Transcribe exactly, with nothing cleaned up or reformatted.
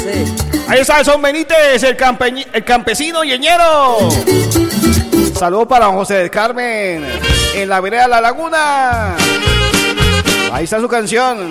Sí. Ahí está el Son Benítez, el, campe, el campesino yeñero. Saludos para José del Carmen en la vereda La Laguna. Ahí está su canción.